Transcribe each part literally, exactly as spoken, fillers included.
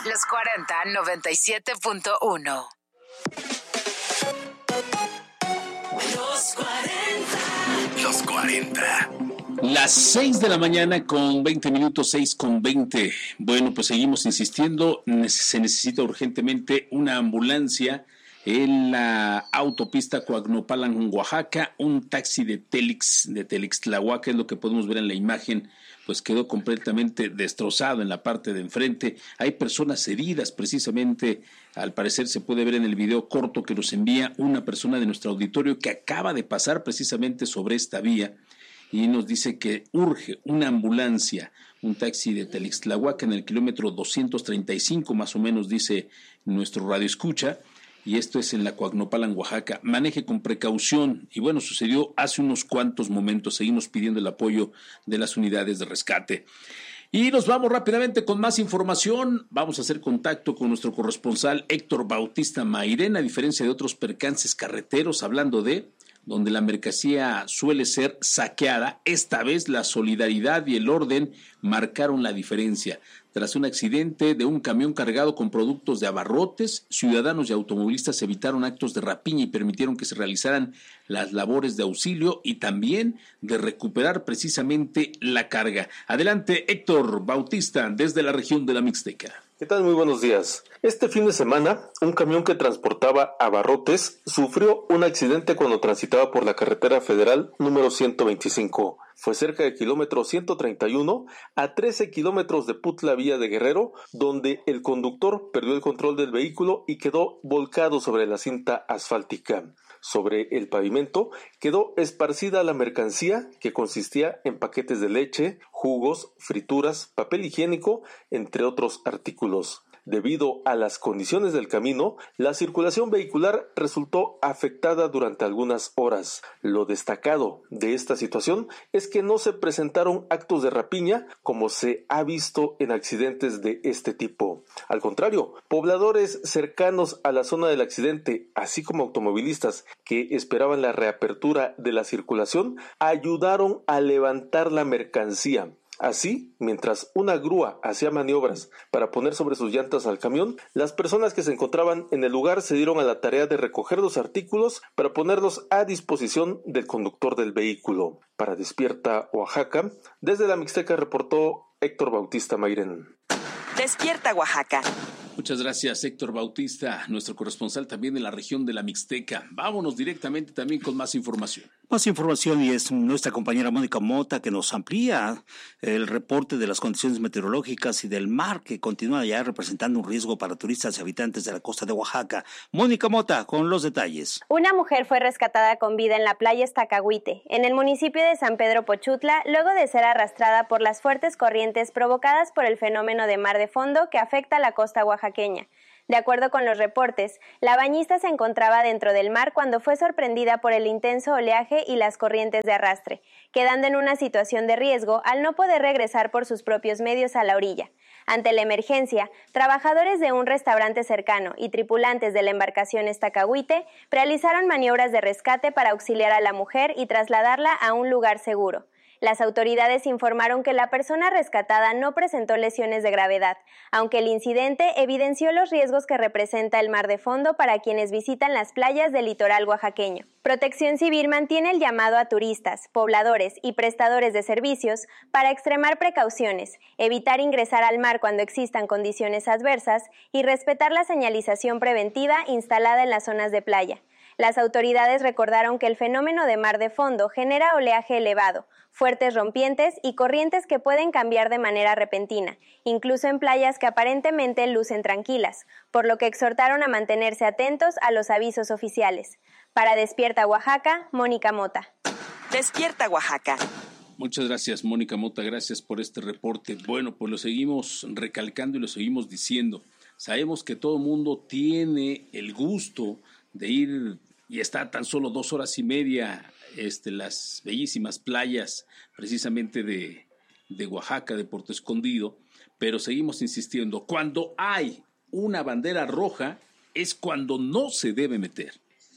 Los cuarenta, noventa y siete punto uno. Los cuarenta. Los cuarenta. Las seis de la mañana con veinte minutos, seis con veinte. Bueno, pues seguimos insistiendo. Se necesita urgentemente una ambulancia en la autopista Coagnopalan, Oaxaca. Un taxi de Telix, de Telixtlahuaca, es lo que podemos ver en la imagen, pues quedó completamente destrozado en la parte de enfrente. Hay personas heridas, precisamente, al parecer se puede ver en el video corto que nos envía una persona de nuestro auditorio que acaba de pasar precisamente sobre esta vía y nos dice que urge una ambulancia, un taxi de Telixtlahuaca en el kilómetro doscientos treinta y cinco, más o menos, dice nuestro radioescucha. Y esto es en la Coagnopalan, Oaxaca. Maneje con precaución. Y bueno, sucedió hace unos cuantos momentos. Seguimos pidiendo el apoyo de las unidades de rescate. Y nos vamos rápidamente con más información. Vamos a hacer contacto con nuestro corresponsal Héctor Bautista Mairén, a diferencia de otros percances carreteros, hablando de donde la mercancía suele ser saqueada. Esta vez la solidaridad y el orden marcaron la diferencia. Tras un accidente de un camión cargado con productos de abarrotes, ciudadanos y automovilistas evitaron actos de rapiña y permitieron que se realizaran las labores de auxilio y también de recuperar precisamente la carga. Adelante, Héctor Bautista, desde la región de la Mixteca. ¿Qué tal? Muy buenos días. Este fin de semana, un camión que transportaba abarrotes sufrió un accidente cuando transitaba por la carretera federal número ciento veinticinco. Fue cerca del kilómetro ciento treinta y uno a trece kilómetros de Putla Villa de Guerrero, donde el conductor perdió el control del vehículo y quedó volcado sobre la cinta asfáltica. Sobre el pavimento quedó esparcida la mercancía que consistía en paquetes de leche, jugos, frituras, papel higiénico, entre otros artículos. Debido a las condiciones del camino, la circulación vehicular resultó afectada durante algunas horas. Lo destacado de esta situación es que no se presentaron actos de rapiña como se ha visto en accidentes de este tipo. Al contrario, pobladores cercanos a la zona del accidente, así como automovilistas que esperaban la reapertura de la circulación, ayudaron a levantar la mercancía. Así, mientras una grúa hacía maniobras para poner sobre sus llantas al camión, las personas que se encontraban en el lugar se dieron a la tarea de recoger los artículos para ponerlos a disposición del conductor del vehículo. Para Despierta Oaxaca, desde la Mixteca reportó Héctor Bautista Mairén. Despierta Oaxaca. Muchas gracias, Héctor Bautista, nuestro corresponsal también de la región de la Mixteca. Vámonos directamente también con más información. Más información y es nuestra compañera Mónica Mota que nos amplía el reporte de las condiciones meteorológicas y del mar que continúa ya representando un riesgo para turistas y habitantes de la costa de Oaxaca. Mónica Mota con los detalles. Una mujer fue rescatada con vida en la playa Estacahuite, en el municipio de San Pedro Pochutla, luego de ser arrastrada por las fuertes corrientes provocadas por el fenómeno de mar de fondo que afecta a la costa oaxaqueña. De acuerdo con los reportes, la bañista se encontraba dentro del mar cuando fue sorprendida por el intenso oleaje y las corrientes de arrastre, quedando en una situación de riesgo al no poder regresar por sus propios medios a la orilla. Ante la emergencia, trabajadores de un restaurante cercano y tripulantes de la embarcación Estacahuite realizaron maniobras de rescate para auxiliar a la mujer y trasladarla a un lugar seguro. Las autoridades informaron que la persona rescatada no presentó lesiones de gravedad, aunque el incidente evidenció los riesgos que representa el mar de fondo para quienes visitan las playas del litoral oaxaqueño. Protección Civil mantiene el llamado a turistas, pobladores y prestadores de servicios para extremar precauciones, evitar ingresar al mar cuando existan condiciones adversas y respetar la señalización preventiva instalada en las zonas de playa. Las autoridades recordaron que el fenómeno de mar de fondo genera oleaje elevado, fuertes rompientes y corrientes que pueden cambiar de manera repentina, incluso en playas que aparentemente lucen tranquilas, por lo que exhortaron a mantenerse atentos a los avisos oficiales. Para Despierta Oaxaca, Mónica Mota. Despierta Oaxaca. Muchas gracias, Mónica Mota, gracias por este reporte. Bueno, pues lo seguimos recalcando y lo seguimos diciendo. Sabemos que todo mundo tiene el gusto de ir y está tan solo dos horas y media este, las bellísimas playas precisamente de, de Oaxaca, de Puerto Escondido, pero seguimos insistiendo, cuando hay una bandera roja es cuando no se debe meter.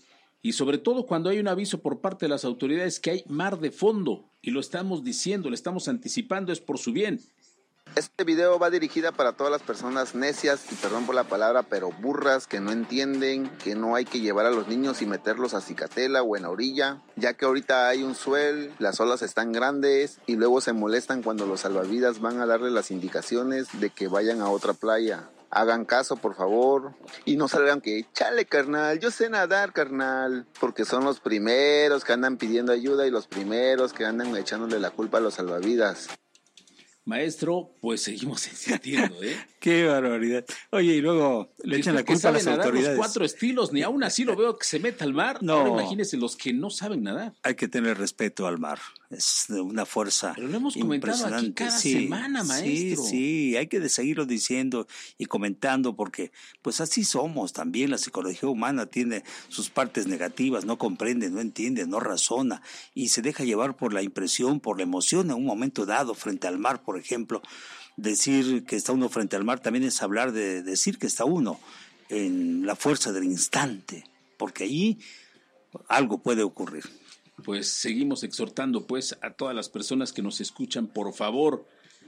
Y sobre todo cuando hay un aviso por parte de las autoridades que hay mar de fondo, y lo estamos diciendo, lo estamos anticipando, es por su bien. Este video va dirigida para todas las personas necias, y perdón por la palabra, pero burras, que no entienden que no hay que llevar a los niños y meterlos a Cicatela o en la orilla, ya que ahorita hay un suel, las olas están grandes y luego se molestan cuando los salvavidas van a darle las indicaciones de que vayan a otra playa. Hagan caso, por favor, y no salgan que, chale, carnal, yo sé nadar, carnal, porque son los primeros que andan pidiendo ayuda y los primeros que andan echándole la culpa a los salvavidas. Maestro, pues seguimos insistiendo, ¿eh? Qué barbaridad. Oye, y luego le echan la culpa a las autoridades. Los cuatro estilos, ni aún así lo veo que se meta al mar. No. Ahora imagínense los que no saben nadar. Hay que tener respeto al mar. Es de una fuerza Pero lo hemos comentado aquí cada sí, semana, maestro. Sí, sí, hay que seguirlo diciendo y comentando porque pues así somos también. La psicología humana tiene sus partes negativas, no comprende, no entiende, no razona y se deja llevar por la impresión, por la emoción en un momento dado frente al mar, por ejemplo. Decir que está uno frente al mar también es hablar de decir que está uno en la fuerza del instante, porque allí algo puede ocurrir. Pues seguimos exhortando pues a todas las personas que nos escuchan, por favor,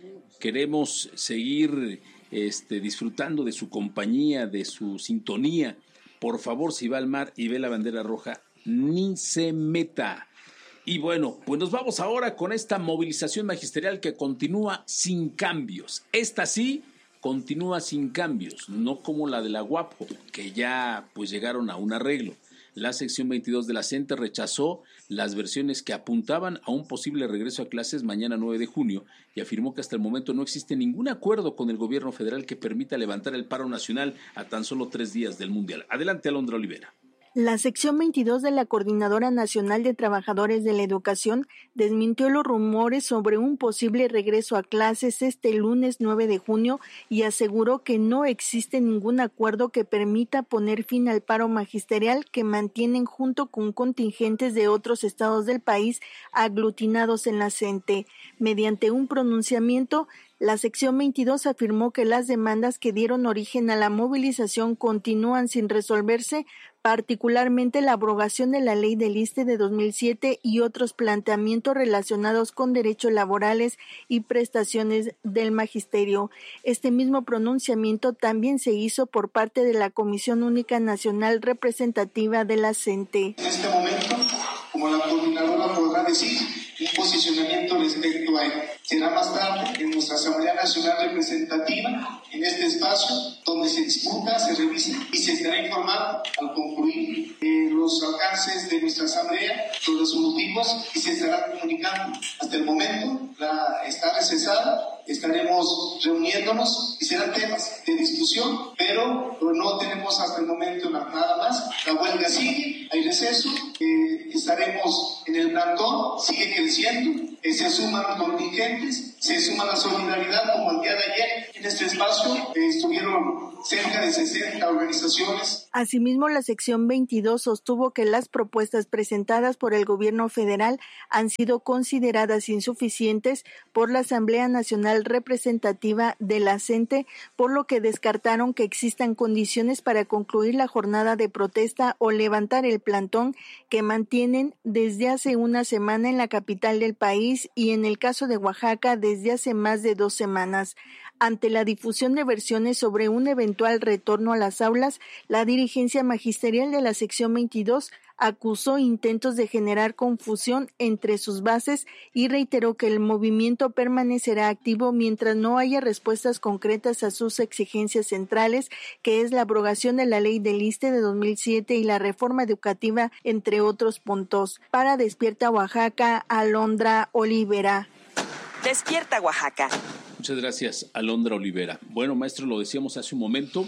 queremos seguir este, disfrutando de su compañía, de su sintonía. Por favor, si va al mar y ve la bandera roja, ni se meta. Y bueno, pues nos vamos ahora con esta movilización magisterial que continúa sin cambios. Esta sí continúa sin cambios, no como la de la Guapo, que ya pues llegaron a un arreglo. La sección veintidós de la CENTE rechazó las versiones que apuntaban a un posible regreso a clases mañana nueve de junio y afirmó que hasta el momento no existe ningún acuerdo con el gobierno federal que permita levantar el paro nacional a tan solo tres días del Mundial. Adelante, Alondra Olivera. La sección veintidós de la Coordinadora Nacional de Trabajadores de la Educación desmintió los rumores sobre un posible regreso a clases este lunes nueve de junio y aseguró que no existe ningún acuerdo que permita poner fin al paro magisterial que mantienen junto con contingentes de otros estados del país aglutinados en la CENTE. Mediante un pronunciamiento, la sección veintidós afirmó que las demandas que dieron origen a la movilización continúan sin resolverse, particularmente la abrogación de la Ley del ISSSTE de dos mil siete y otros planteamientos relacionados con derechos laborales y prestaciones del magisterio. Este mismo pronunciamiento también se hizo por parte de la Comisión Única Nacional Representativa de la CENTE. En este momento, como la coordinadora podrá decir, un posicionamiento respecto a él. Será más tarde en nuestra Asamblea Nacional Representativa, en este espacio, donde se discuta, se revise y se estará informando al concluir eh, los alcances de nuestra Asamblea, los resolutivos, y se estará comunicando. Hasta el momento la, está recesada, estaremos reuniéndonos y serán temas de discusión, pero no tenemos hasta el momento nada más. La huelga sigue, hay receso, eh, estaremos en el plantón, sigue creciendo, eh, se suman contingentes, se suma la solidaridad, como el día de ayer en este espacio eh, estuvieron cerca de sesenta organizaciones. Asimismo, la sección veintidós sostuvo que las propuestas presentadas por el gobierno federal han sido consideradas insuficientes por la Asamblea Nacional Representativa de la CENTE, por lo que descartaron que existan condiciones para concluir la jornada de protesta o levantar el plantón que mantienen desde hace una semana en la capital del país y en el caso de Oaxaca desde hace más de dos semanas. Ante la difusión de versiones sobre un eventual retorno a las aulas, la dirigencia magisterial de la sección veintidós acusó intentos de generar confusión entre sus bases y reiteró que el movimiento permanecerá activo mientras no haya respuestas concretas a sus exigencias centrales, que es la abrogación de la Ley del ISSSTE de dos mil siete y la reforma educativa, entre otros puntos. Para Despierta Oaxaca, Alondra Olivera. Despierta Oaxaca. Muchas gracias, Alondra Olivera. Bueno, maestro, lo decíamos hace un momento,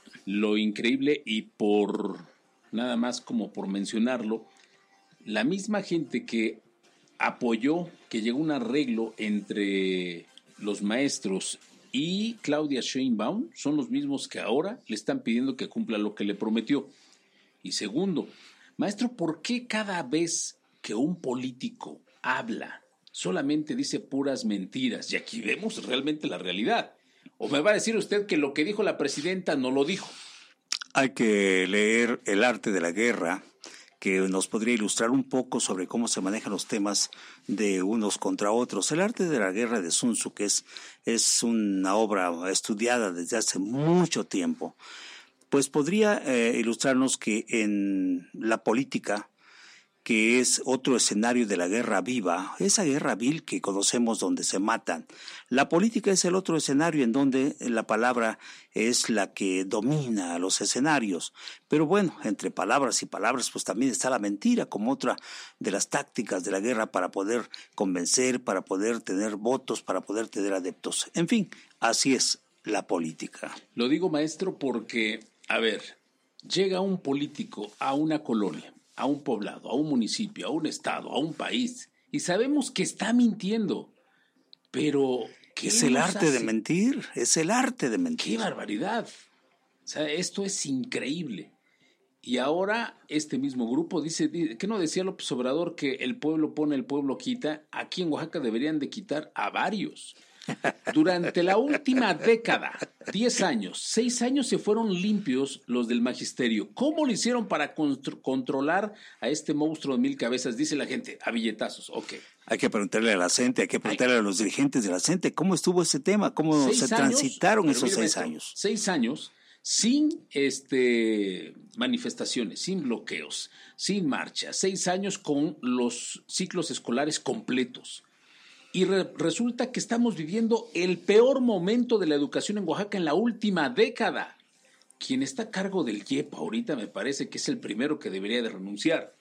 lo increíble y por nada más como por mencionarlo, la misma gente que apoyó que llegó un arreglo entre los maestros y Claudia Sheinbaum son los mismos que ahora le están pidiendo que cumpla lo que le prometió. Y segundo, maestro, ¿por qué cada vez que un político habla solamente dice puras mentiras? Y aquí vemos realmente la realidad. ¿O me va a decir usted que lo que dijo la presidenta no lo dijo? Hay que leer El arte de la guerra, que nos podría ilustrar un poco sobre cómo se manejan los temas de unos contra otros. El arte de la guerra de Sun Tzu, que es, es una obra estudiada desde hace mucho tiempo, pues podría eh, ilustrarnos que en la política, que es otro escenario de la guerra viva, esa guerra vil que conocemos donde se matan. La política es el otro escenario en donde la palabra es la que domina a los escenarios. Pero bueno, entre palabras y palabras pues también está la mentira como otra de las tácticas de la guerra para poder convencer, para poder tener votos, para poder tener adeptos. En fin, así es la política. Lo digo, maestro, porque, a ver, llega un político a una colonia, a un poblado, a un municipio, a un estado, a un país, y sabemos que está mintiendo, pero ¿qué es el arte hace? de mentir, es el arte de mentir. ¡Qué barbaridad! O sea, esto es increíble. Y ahora este mismo grupo dice, ¿qué no decía López Obrador que el pueblo pone, el pueblo quita? Aquí en Oaxaca deberían de quitar a varios. Durante la última década, diez años, seis años se fueron limpios los del magisterio. ¿Cómo lo hicieron para contro- controlar a este monstruo de mil cabezas? Dice la gente, a billetazos, ok. Hay que preguntarle a la gente, hay que preguntarle Ay. a los dirigentes de la gente, ¿cómo estuvo ese tema? ¿Cómo seis se años, transitaron esos seis esto, años? Seis años sin este, manifestaciones, sin bloqueos, sin marchas. Seis años con los ciclos escolares completos. Y re- resulta que estamos viviendo el peor momento de la educación en Oaxaca en la última década. Quien está a cargo del I E P ahorita me parece que es el primero que debería de renunciar.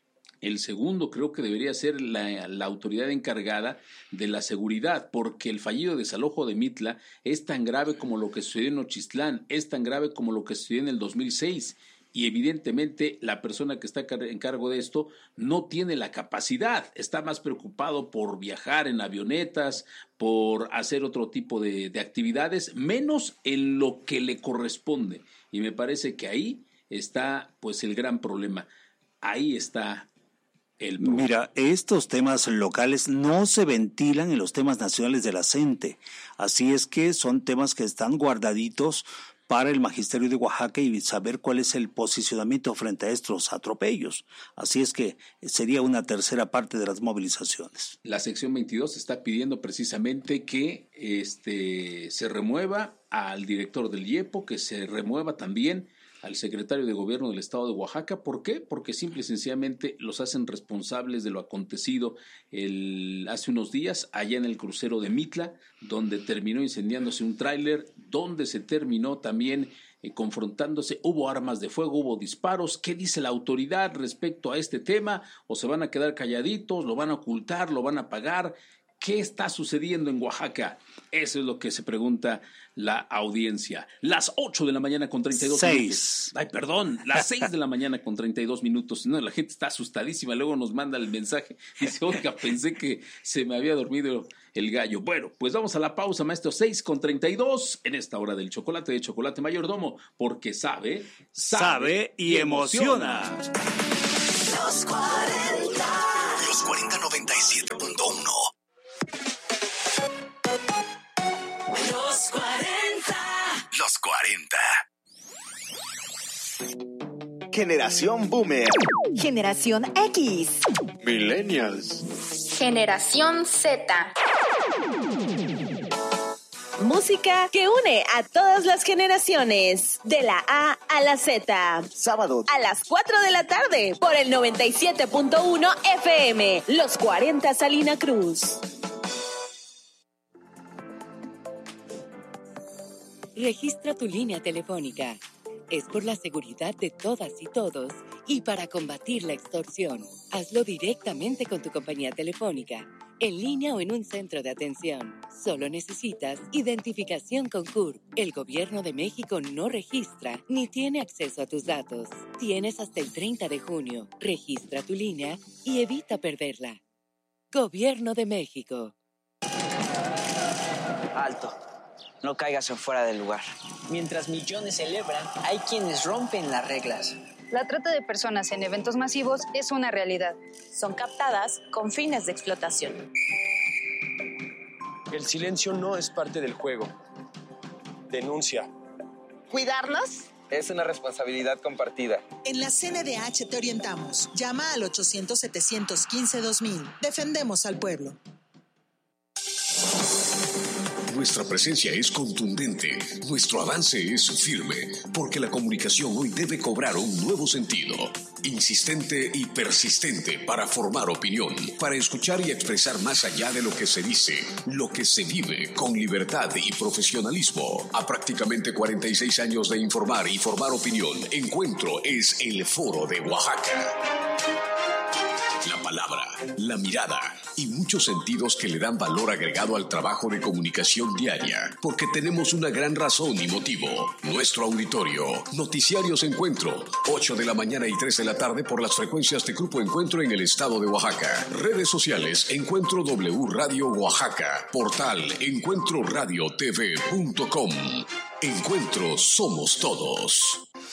El segundo creo que debería ser la, la autoridad encargada de la seguridad, porque el fallido desalojo de Mitla es tan grave como lo que sucedió en Nochistlán, es tan grave como lo que sucedió en el dos mil seis. Y evidentemente la persona que está en cargo de esto no tiene la capacidad, está más preocupado por viajar en avionetas, por hacer otro tipo de, de actividades, menos en lo que le corresponde. Y me parece que ahí está pues el gran problema, ahí está el problema. Mira, estos temas locales no se ventilan en los temas nacionales de la CENTE, así es que son temas que están guardaditos para el magisterio de Oaxaca y saber cuál es el posicionamiento frente a estos atropellos. Así es que sería una tercera parte de las movilizaciones. La sección veintidós está pidiendo precisamente que este, se remueva al director del I E P O, que se remueva también al secretario de Gobierno del Estado de Oaxaca. ¿Por qué? Porque simple y sencillamente los hacen responsables de lo acontecido el, hace unos días allá en el crucero de Mitla, donde terminó incendiándose un tráiler, donde se terminó también eh, confrontándose, hubo armas de fuego, hubo disparos. ¿Qué dice la autoridad respecto a este tema? ¿O se van a quedar calladitos, lo van a ocultar, lo van a pagar? ¿Qué está sucediendo en Oaxaca? Eso es lo que se pregunta la audiencia. Las ocho de la mañana con treinta y dos Seis. minutos. Ay, perdón, las seis de la mañana con treinta y dos minutos. No, la gente está asustadísima, luego nos manda el mensaje. Dice, oiga, pensé que se me había dormido el gallo. Bueno, pues vamos a la pausa, maestro. seis con treinta y dos en esta hora del chocolate de Chocolate Mayordomo, porque sabe, sabe, sabe y emociona. Los cuarenta. Los cuarenta noventa y siete punto uno. Los cuarenta. Los cuarenta. Generación Boomer. Generación X. Millennials. Generación Z. Música que une a todas las generaciones, de la A a la Z. Sábado a las cuatro de la tarde por el noventa y siete punto uno F M. Los cuarenta Salina Cruz. Registra tu línea telefónica. Es por la seguridad de todas y todos y para combatir la extorsión. Hazlo directamente con tu compañía telefónica, en línea o en un centro de atención. Solo necesitas identificación con C U R P. El Gobierno de México no registra ni tiene acceso a tus datos. Tienes hasta el treinta de junio. Registra tu línea y evita perderla. Gobierno de México. Alto. No caigas en fuera del lugar. Mientras millones celebran, hay quienes rompen las reglas. La trata de personas en eventos masivos es una realidad. Son captadas con fines de explotación. El silencio no es parte del juego. Denuncia. Cuidarnos Es una responsabilidad compartida. En la C N D H te orientamos. Llama al ochocientos, setecientos quince, dos mil. Defendemos al pueblo. Nuestra presencia es contundente, nuestro avance es firme, porque la comunicación hoy debe cobrar un nuevo sentido, insistente y persistente para formar opinión, para escuchar y expresar más allá de lo que se dice, lo que se vive con libertad y profesionalismo. A prácticamente cuarenta y seis años de informar y formar opinión, Encuentro es el Foro de Oaxaca. La palabra, la mirada y muchos sentidos que le dan valor agregado al trabajo de comunicación diaria, porque tenemos una gran razón y motivo. Nuestro auditorio, Noticiarios Encuentro, ocho de la mañana y tres de la tarde por las frecuencias de Grupo Encuentro en el estado de Oaxaca. Redes sociales, Encuentro W Radio Oaxaca. Portal encuentro radio t v punto com. Encuentro somos todos.